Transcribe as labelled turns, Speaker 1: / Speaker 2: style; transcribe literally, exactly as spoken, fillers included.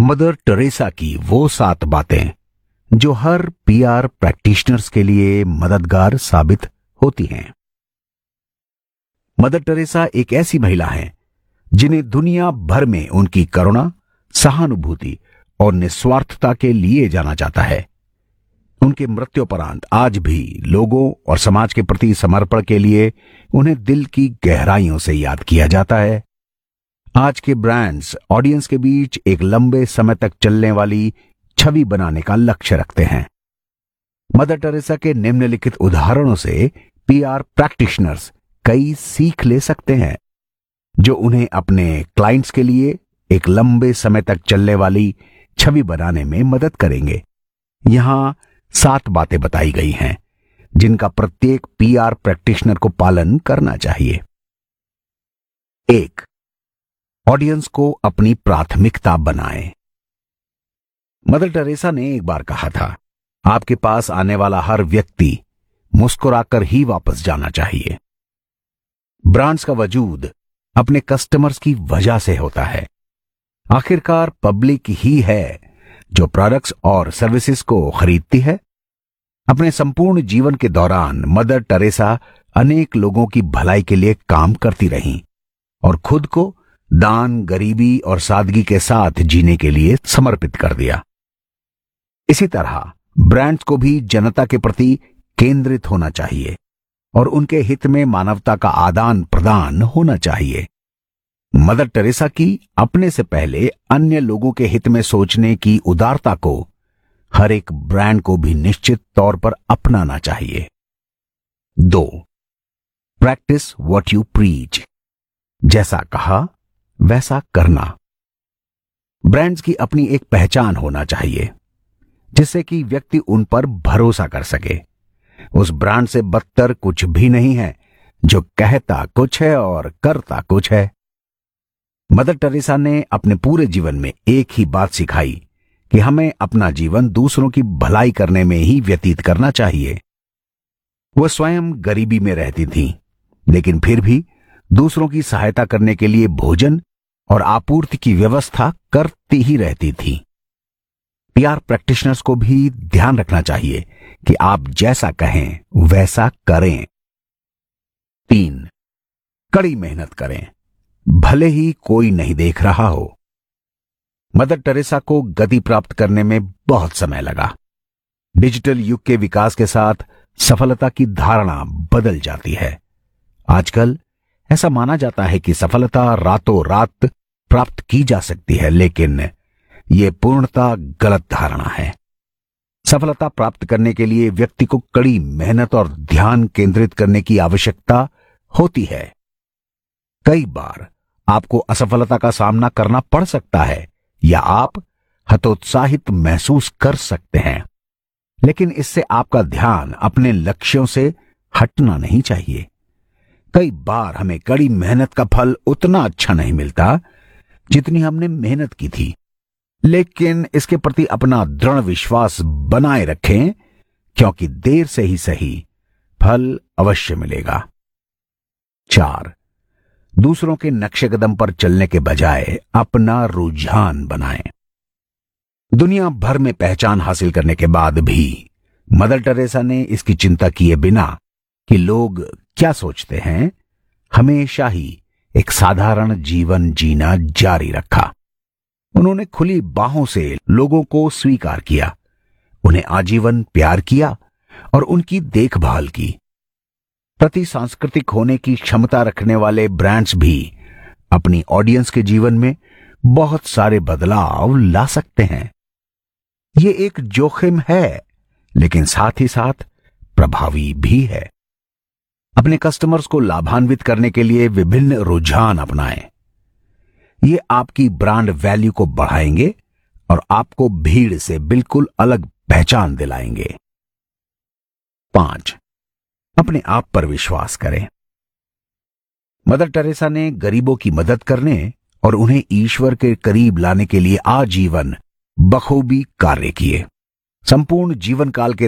Speaker 1: Mother Teresa की वो सात बातें जो हर पीआर प्रैक्टिशनर्स के लिए मददगार साबित होती हैं। मदर टेरेसा एक ऐसी महिला हैं जिन्हें दुनिया भर में उनकी करुणा, सहानुभूति और निस्वार्थता के लिए जाना जाता है। उनके मृत्युपरांत आज भी लोगों और समाज के प्रति समर्पण के लिए उन्हें दिल की गहराइयों से याद किया जाता है। आज के ब्रांड्स ऑडियंस के बीच एक लंबे समय तक चलने वाली छवि बनाने का लक्ष्य रखते हैं। मदर टेरेसा के निम्नलिखित उदाहरणों से पीआर प्रैक्टिशनर्स कई सीख ले सकते हैं जो उन्हें अपने क्लाइंट्स के लिए एक लंबे समय तक चलने वाली छवि बनाने में मदद करेंगे। यहां सात बातें बताई गई हैं जिनका प्रत्येक पीआर प्रैक्टिशनर को पालन करना चाहिए। एक, ऑडियंस को अपनी प्राथमिकता बनाएं। मदर टेरेसा ने एक बार कहा था, आपके पास आने वाला हर व्यक्ति मुस्कुराकर ही वापस जाना चाहिए। ब्रांड्स का वजूद अपने कस्टमर्स की वजह से होता है। आखिरकार पब्लिक ही है जो प्रोडक्ट्स और सर्विसेज को खरीदती है। अपने संपूर्ण जीवन के दौरान मदर टेरेसा अनेक लोगों की भलाई के लिए काम करती रहीं और खुद को दान, गरीबी और सादगी के साथ जीने के लिए समर्पित कर दिया। इसी तरह ब्रांड्स को भी जनता के प्रति केंद्रित होना चाहिए और उनके हित में मानवता का आदान प्रदान होना चाहिए। मदर टेरेसा की अपने से पहले अन्य लोगों के हित में सोचने की उदारता को हर एक ब्रांड को भी निश्चित तौर पर अपनाना चाहिए। दो, प्रैक्टिस व्हाट यू प्रीच। जैसा कहा वैसा करना। ब्रांड्स की अपनी एक पहचान होना चाहिए जिससे कि व्यक्ति उन पर भरोसा कर सके। उस ब्रांड से बदतर कुछ भी नहीं है जो कहता कुछ है और करता कुछ है। मदर टेरेसा ने अपने पूरे जीवन में एक ही बात सिखाई कि हमें अपना जीवन दूसरों की भलाई करने में ही व्यतीत करना चाहिए। वह स्वयं गरीबी में रहती थीं, लेकिन फिर भी दूसरों की सहायता करने के लिए भोजन और आपूर्ति की व्यवस्था करती ही रहती थी। पीआर प्रैक्टिशनर्स को भी ध्यान रखना चाहिए कि आप जैसा कहें वैसा करें। तीन, कड़ी मेहनत करें भले ही कोई नहीं देख रहा हो। मदर टेरेसा को गति प्राप्त करने में बहुत समय लगा। डिजिटल युग के विकास के साथ सफलता की धारणा बदल जाती है। आजकल ऐसा माना जाता है कि सफलता रातों रात प्राप्त की जा सकती है, लेकिन यह पूर्णतः गलत धारणा है। सफलता प्राप्त करने के लिए व्यक्ति को कड़ी मेहनत और ध्यान केंद्रित करने की आवश्यकता होती है। कई बार आपको असफलता का सामना करना पड़ सकता है या आप हतोत्साहित महसूस कर सकते हैं, लेकिन इससे आपका ध्यान अपने लक्ष्यों से हटना नहीं चाहिए। कई बार हमें कड़ी मेहनत का फल उतना अच्छा नहीं मिलता जितनी हमने मेहनत की थी, लेकिन इसके प्रति अपना दृढ़ विश्वास बनाए रखें क्योंकि देर से ही सही फल अवश्य मिलेगा। चार, दूसरों के नक्शे कदम पर चलने के बजाय अपना रुझान बनाएं। दुनिया भर में पहचान हासिल करने के बाद भी मदर टेरेसा ने इसकी चिंता किए बिना कि लोग क्या सोचते हैं, हमेशा ही एक साधारण जीवन जीना जारी रखा। उन्होंने खुली बाहों से लोगों को स्वीकार किया, उन्हें आजीवन प्यार किया और उनकी देखभाल की। प्रति सांस्कृतिक होने की क्षमता रखने वाले ब्रांड्स भी अपनी ऑडियंस के जीवन में बहुत सारे बदलाव ला सकते हैं। ये एक जोखिम है, लेकिन साथ ही साथ प्रभावी भी है। अपने कस्टमर्स को लाभान्वित करने के लिए विभिन्न रुझान अपनाएं। ये आपकी ब्रांड वैल्यू को बढ़ाएंगे और आपको भीड़ से बिल्कुल अलग पहचान दिलाएंगे। पांच, अपने आप पर विश्वास करें। मदर टेरेसा ने गरीबों की मदद करने और उन्हें ईश्वर के करीब लाने के लिए आजीवन बखूबी कार्य किए। संपूर्ण जीवन काल के